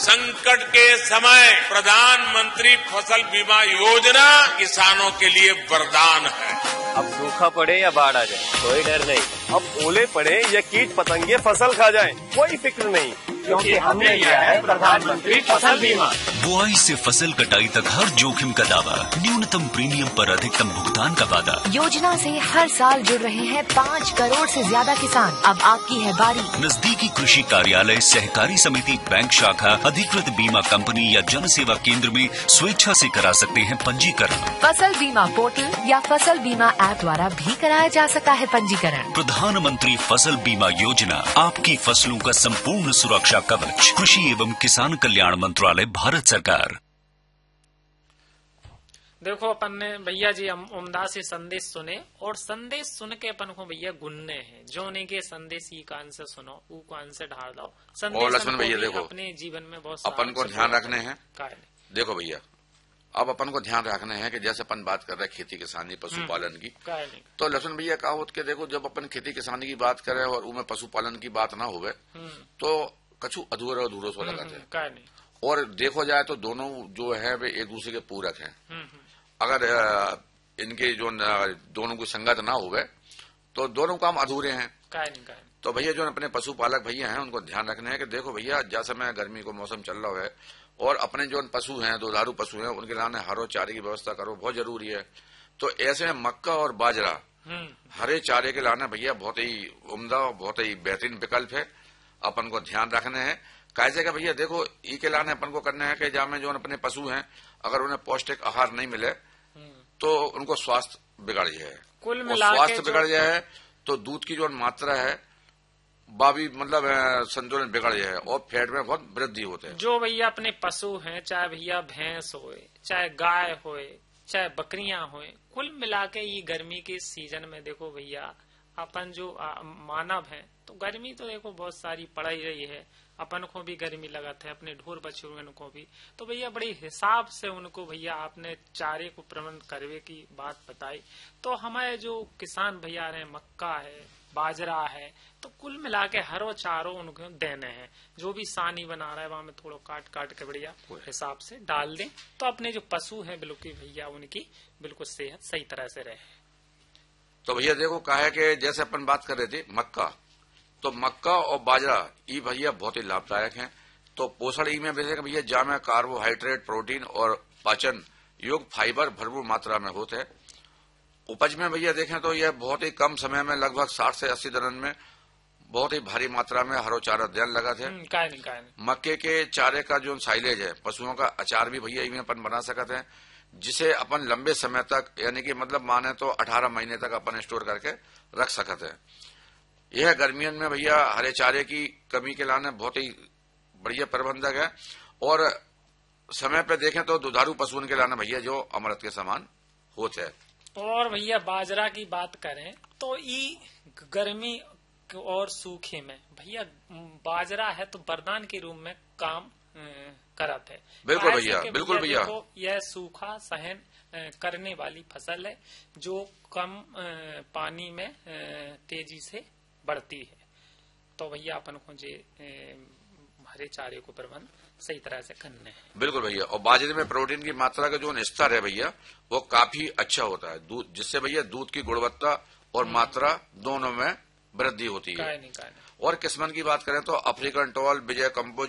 संकट के समय प्रधानमंत्री फसल बीमा योजना किसानों के लिए वरदान है। अब सूखा पड़े या बाढ़ आ जाए कोई डर नहीं। अब ओले पड़े या कीट पतंगे फसल खा जाए कोई फिक्र नहीं, क्योंकि हमने लिया है प्रधानमंत्री फसल बीमा। बुआई से फसल कटाई तक हर जोखिम का दावा, न्यूनतम प्रीमियम पर अधिकतम भुगतान का वादा। योजना से हर साल जुड़ रहे हैं 5 करोड़ से ज्यादा किसान। अब आपकी है बारी। नजदीकी कृषि कार्यालय, सहकारी समिति, बैंक शाखा, अधिकृत बीमा कंपनी या जन सेवा केंद्र में स्वेच्छा से करा सकते हैं पंजीकरण। फसल बीमा पोर्टल या फसल बीमा ऐप द्वारा भी कराया जा सकता है पंजीकरण। प्रधानमंत्री फसल बीमा योजना, आपकी फसलों का संपूर्ण सुरक्षा कवच। कृषि एवं किसान कल्याण मंत्रालय, भारत सरकार। देखो अपन ने भैया जी उम्दा से संदेश सुने और संदेश सुन के अपन को भैया गुनने हैं। जो नहीं के संदेश ई कान से सुनो ऊ कान से ढाल दो। और लक्ष्मण भैया देखो अपने जीवन में बहुत अपन को ध्यान रखने हैं। देखो भैया अब अपन को ध्यान रखना है कि जैसे अपन बात कर रहे हैं खेती किसानी पशुपालन की, तो लक्ष्मण भैया कहा होत के देखो जब अपन खेती किसानी की बात करें और उनमें पशुपालन की बात ना होवे तो कछु अधूरा अधूरो सो लगा है। और देखो जाए तो दोनों जो है वे एक दूसरे के पूरक हैं। अगर इनके जो दोनों की संगत ना होवे तो दोनों काम अधूरे हैं। तो भैया जो अपने पशुपालक भैया हैं उनको ध्यान रखना है कि देखो भैया जैसे में गर्मी को मौसम चल रहा है और अपने जो पशु हैं दुधारू पशु हैं उनके लाने हरो चारे की व्यवस्था करो, बहुत जरूरी है। तो ऐसे में मक्का और बाजरा हरे चारे के लाने भैया बहुत ही उम्दा बहुत ही बेहतरीन विकल्प है। अपन को ध्यान रखने हैं कैसे का भैया देखो ई के लाने अपन को करना है कि जहाँ में जो अपने पशु हैं अगर उन्हें पौष्टिक आहार नहीं मिले तो उनको स्वास्थ्य बिगड़ जाए। कुल मिला के स्वास्थ्य बिगड़ जाए तो दूध की जो मात्रा है बाबी मतलब संतुलन बिगड़ जाए और फैट में बहुत वृद्धि होते हैं। जो भैया अपने पशु हैं चाहे भैया भैंस होए चाहे गाय होए चाहे बकरियां होए, कुल मिला के ये गर्मी के सीजन में देखो भैया अपन जो मानव है तो गर्मी तो देखो बहुत सारी पड़ ही रही है। अपन को भी गर्मी लगत है, अपने ढोर बछड़ों को भी। तो भैया बड़ी हिसाब से उनको भैया आपने चारे को प्रबंध करने की बात बताई। तो हमारे जो किसान भैया रहे मक्का है बाजरा है तो कुल मिला के हरो चारो उनको देने हैं। जो भी सानी बना रहा है वहां में थोड़ा काट काट के बढ़िया हिसाब से डाल दें तो अपने जो पशु है बिल्कुल भैया उनकी बिल्कुल सेहत सही तरह से रहे। तो भैया देखो कहा है कि जैसे अपन बात कर रहे थे मक्का, तो मक्का और बाजरा ये भैया बहुत ही लाभदायक हैं। तो पोषण ई में भैया जहाँ कार्बोहाइड्रेट प्रोटीन और पाचन योग फाइबर भरपूर मात्रा में होते हैं। उपज में भैया देखें तो यह बहुत ही कम समय में लगभग 60 से 80 दिन में बहुत ही भारी मात्रा में हरो चारा देने लगा थे। मक्के के चारे का जो साइलेज है पशुओं का अचार भी भैया इनमें अपन बना सकते हैं जिसे अपन लंबे समय तक यानी कि मतलब माने तो 18 महीने तक अपन स्टोर करके रख सकते हैं। यह गर्मियों में भैया हरे चारे की कमी के लाने बहुत ही बढ़िया प्रबंधक है। और समय पे देखें तो दुधारू पशुओं के लाने भैया जो अमृत के समान होते हैं। और भैया बाजरा की बात करें तो ई गर्मी और सूखे में भैया बाजरा है तो वरदान के रूप में काम करत है। बिल्कुल भैया बिल्कुल भैया यह सूखा सहन करने वाली फसल है जो कम पानी में तेजी से बढ़ती है। तो भैया अपन को जे हरे चारे को प्रबंध सही तरह से करने हैं। बिल्कुल भैया। और बाजरे में प्रोटीन की मात्रा का जो स्तर है भैया वो काफी अच्छा होता है दूध, जिससे भैया दूध की गुणवत्ता और मात्रा दोनों में वृद्धि होती है। और किस्मन की बात करें तो अफ्रीकन टॉल, विजय कंपोज